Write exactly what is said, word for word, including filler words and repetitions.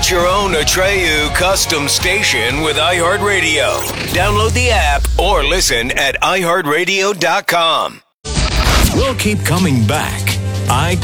Create your own Atreyu custom station with iHeartRadio. Download the app or listen at i heart radio dot com. We'll keep coming back. I